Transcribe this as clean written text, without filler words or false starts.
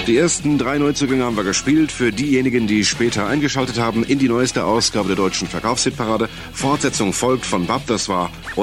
Die ersten 3 Neuzugänge haben wir gespielt. Für diejenigen, die später eingeschaltet haben, in die neueste Ausgabe der deutschen Verkaufshitparade. Fortsetzung folgt von Bab, das war